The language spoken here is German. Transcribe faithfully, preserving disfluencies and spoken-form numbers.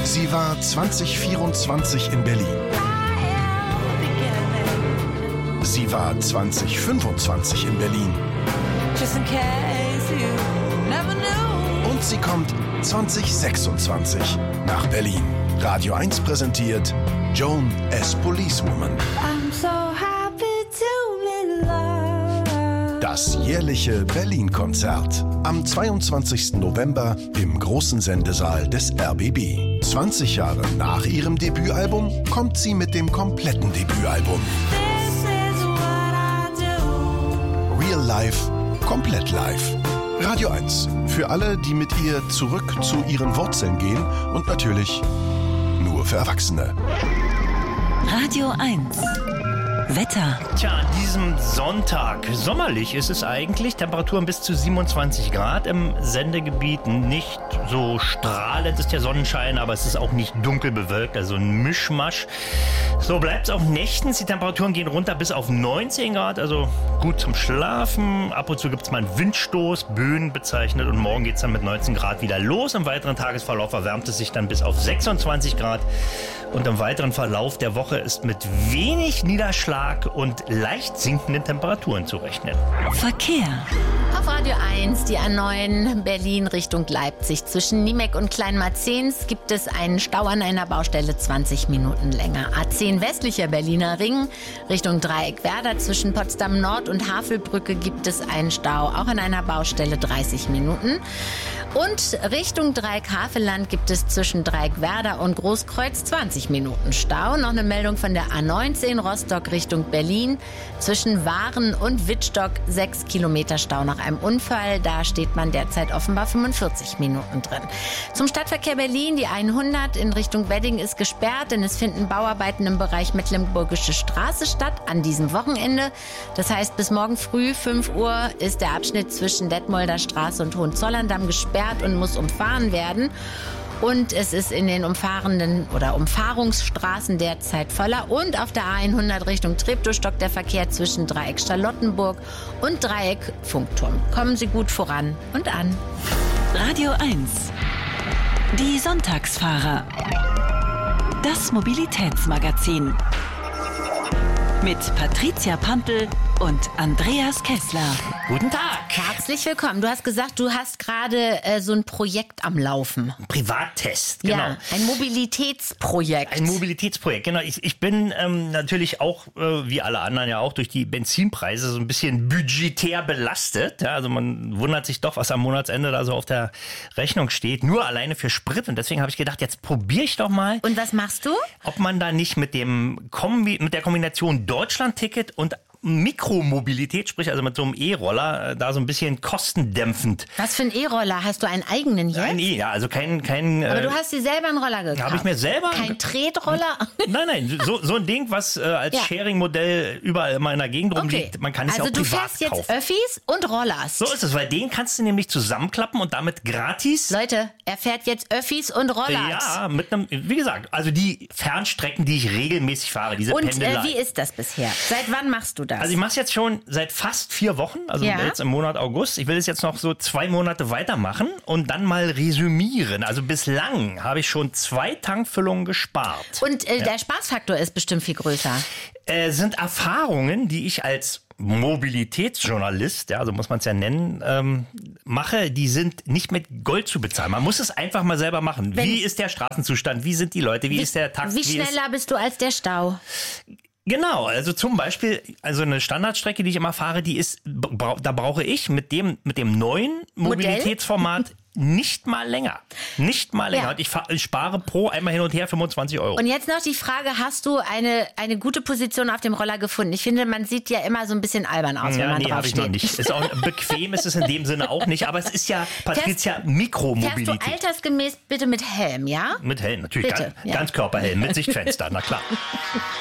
Sie war zwanzig vierundzwanzig in Berlin. Sie war zwanzig fünfundzwanzig in Berlin. Und sie kommt zwanzig sechsundzwanzig nach Berlin. Radio eins präsentiert Joan as Policewoman. Das jährliche Berlin-Konzert. Am zweiundzwanzigsten November im großen Sendesaal des R B B. zwanzig Jahre nach ihrem Debütalbum kommt sie mit dem kompletten Debütalbum. Real Life, komplett live. Radio eins. Für alle, die mit ihr zurück zu ihren Wurzeln gehen und natürlich nur für Erwachsene. Radio eins. Wetter. Tja, an diesem Sonntag, sommerlich ist es eigentlich, Temperaturen bis zu siebenundzwanzig Grad im Sendegebiet. Nicht so strahlend ist der Sonnenschein, aber es ist auch nicht dunkel bewölkt, also ein Mischmasch. So bleibt es auch nächtens. Die Temperaturen gehen runter bis auf neunzehn Grad, also gut zum Schlafen. Ab und zu gibt es mal einen Windstoß, Böen bezeichnet, und morgen geht es dann mit neunzehn Grad wieder los. Im weiteren Tagesverlauf erwärmt es sich dann bis auf sechsundzwanzig Grad. Und im weiteren Verlauf der Woche ist mit wenig Niederschlag und leicht sinkenden Temperaturen zu rechnen. Verkehr. Auf Radio eins, die A neun Berlin Richtung Leipzig. Zwischen Niemek und Kleinmarzens gibt es einen Stau an einer Baustelle zwanzig Minuten länger. A zehn westlicher Berliner Ring Richtung Dreieckwerder. Zwischen Potsdam Nord und Havelbrücke gibt es einen Stau, auch an einer Baustelle dreißig Minuten. Und Richtung Dreieck-Havelland gibt es zwischen Dreieckwerder und Großkreuz zwanzig Minuten Stau. Noch eine Meldung von der A neunzehn Rostock Richtung Berlin. Zwischen Waren und Wittstock sechs Kilometer Stau nach einem Unfall. Da steht man derzeit offenbar fünfundvierzig Minuten drin. Zum Stadtverkehr Berlin, die hundert in Richtung Wedding ist gesperrt, denn es finden Bauarbeiten im Bereich Mecklenburgische Straße statt an diesem Wochenende. Das heißt, bis morgen früh fünf Uhr ist der Abschnitt zwischen Detmolder Straße und Hohenzollern-Damm gesperrt und muss umfahren werden. Und es ist in den umfahrenden oder Umfahrungsstraßen derzeit voller. Und auf der A hundert Richtung Treptow stockt der Verkehr zwischen Dreieck Charlottenburg und Dreieck Funkturm. Kommen Sie gut voran und an. Radio eins. Die Sonntagsfahrer. Das Mobilitätsmagazin. Mit Patricia Pampel und Andreas Kessler. Guten Tag. Herzlich willkommen. Du hast gesagt, du hast gerade äh, so ein Projekt am Laufen. Privattest, genau. Ja, ein Mobilitätsprojekt. Ein Mobilitätsprojekt, genau. Ich, ich bin ähm, natürlich auch, äh, wie alle anderen ja auch, durch die Benzinpreise so ein bisschen budgetär belastet. Ja, also man wundert sich doch, was am Monatsende da so auf der Rechnung steht. Nur alleine für Sprit. Und deswegen habe ich gedacht, jetzt probiere ich doch mal. Und was machst du? Ob man da nicht mit dem Kombi, mit der Kombination Deutschland-Ticket und Mikromobilität, sprich also mit so einem E-Roller, da so ein bisschen kostendämpfend. Was für ein E-Roller? Hast du einen eigenen jetzt? Ein E, ja, also kein... kein Aber äh, du hast dir selber einen Roller gekauft? Habe ich mir selber... Kein Tretroller? Nein, nein, so, so ein Ding, was äh, als Ja. Sharing-Modell überall immer in der Gegend Okay. rumliegt. Man kann es also ja auch du privat fährst jetzt kaufen. Öffis und Rollers. So ist es, weil den kannst du nämlich zusammenklappen und damit gratis... Leute, er fährt jetzt Öffis und Rollers. Ja, mit einem, wie gesagt, also die Fernstrecken, die ich regelmäßig fahre, diese Und Pendelei. äh, wie ist das bisher? Seit wann machst du das? Also ich mache es jetzt schon seit fast vier Wochen, also Ja. jetzt im Monat August. Ich will es jetzt noch so zwei Monate weitermachen und dann mal resümieren. Also bislang habe ich schon zwei Tankfüllungen gespart. und äh, Ja. der Spaßfaktor ist bestimmt viel größer. Äh, sind Erfahrungen, die ich als Mobilitätsjournalist, ja, so muss man es ja nennen, ähm, mache, die sind nicht mit Gold zu bezahlen. Man muss es einfach mal selber machen. Wenn- wie ist der Straßenzustand? Wie sind die Leute? Wie, ist der Takt? Wie ist schneller bist du als der Stau? Genau, also zum Beispiel, also eine Standardstrecke, die ich immer fahre, die ist, bra- da brauche ich mit dem, mit dem neuen Mobilitätsformat nicht mal länger. Nicht mal länger. Ja. Und ich, fahr, ich spare pro einmal hin und her fünfundzwanzig Euro. Und jetzt noch die Frage, hast du eine, eine gute Position auf dem Roller gefunden? Ich finde, man sieht ja immer so ein bisschen albern aus, wenn ja, man nee, drauf habe ich steht. noch nicht. Ist auch, bequem ist es in dem Sinne auch nicht, aber es ist ja, Patricia, Fährst du Mikromobilität. altersgemäß bitte mit Helm, ja? Mit Helm, natürlich. Bitte, Ganz, ja. Ganzkörperhelm mit Sichtfenster, na klar.